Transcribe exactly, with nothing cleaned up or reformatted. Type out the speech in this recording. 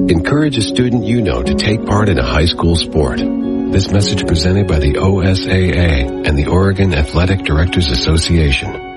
Encourage a student you know to take part in a high school sport. This message presented by the O S A A and the Oregon Athletic Directors Association.